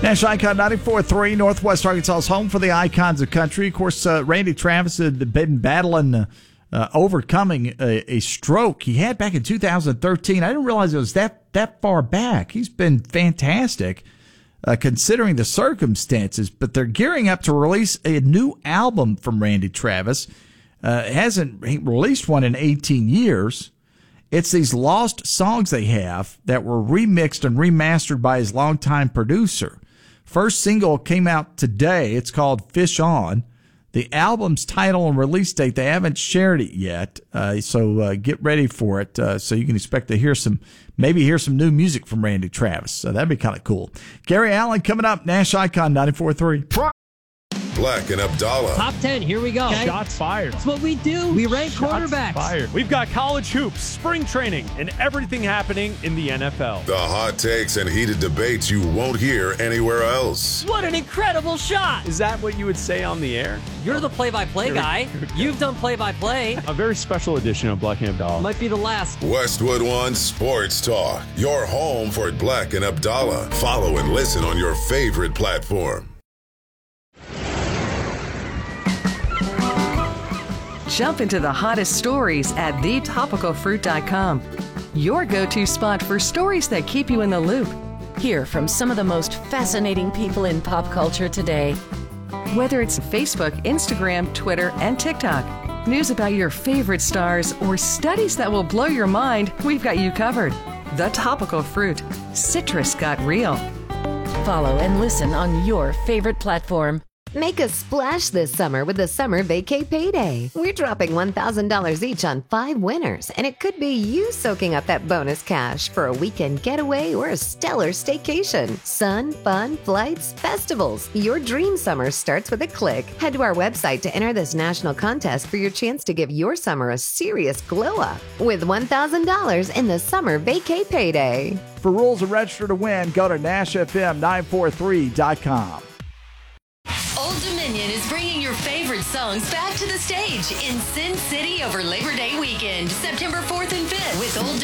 National Icon 94.3, Northwest Arkansas's home for the icons of country. Of course, Randy Travis had been battling, overcoming a stroke he had back in 2013. I didn't realize it was that far back. He's been fantastic, considering the circumstances, but they're gearing up to release a new album from Randy Travis. Hasn't released one in 18 years. It's these lost songs they have that were remixed and remastered by his longtime producer. First single came out today. It's called Fish On. The album's title and release date, they haven't shared it yet. So get ready for it. So you can expect to maybe hear some new music from Randy Travis. So that'd be kind of cool. Gary Allen coming up, National Icon 94.3. Black and Abdallah. Top 10, here we go. Okay. Shots fired. That's what we do. We rank quarterbacks. Fired. We've got college hoops, spring training, and everything happening in the NFL. The hot takes and heated debates you won't hear anywhere else. What an incredible shot. Is that what you would say on the air? You're the play-by-play guy. You've done play-by-play. A very special edition of Black and Abdallah. Might be the last. Westwood One Sports Talk. Your home for Black and Abdallah. Follow and listen on your favorite platform. Jump into the hottest stories at thetopicalfruit.com. Your go-to spot for stories that keep you in the loop. Hear from some of the most fascinating people in pop culture today. Whether it's Facebook, Instagram, Twitter, and TikTok, news about your favorite stars, or studies that will blow your mind, we've got you covered. The Topical Fruit. Citrus got real. Follow and listen on your favorite platform. Make a splash this summer with the Summer Vacay Payday. We're dropping $1,000 each on 5 winners, and it could be you soaking up that bonus cash for a weekend getaway or a stellar staycation. Sun, fun, flights, festivals. Your dream summer starts with a click. Head to our website to enter this national contest for your chance to give your summer a serious glow-up with $1,000 in the Summer Vacay Payday. For rules and register to win, go to NashFM943.com. Old Dominion is bringing your favorite songs back to the stage in Sin City over Labor Day weekend, September 4th and 5th with Old